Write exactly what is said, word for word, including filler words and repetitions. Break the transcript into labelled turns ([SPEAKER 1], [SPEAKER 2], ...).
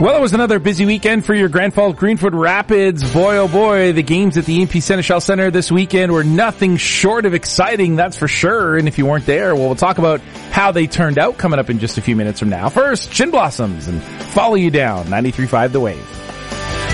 [SPEAKER 1] Well, it was another busy weekend for your Grand Falls Greenfoot Rapids. Boy, oh boy, the games at the E M P Seneschal Center this weekend were nothing short of exciting, that's for sure. And if you weren't there, well, we'll talk about how they turned out coming up in just a few minutes from now. First, Chin Blossoms and Follow You Down, ninety-three point five The Wave.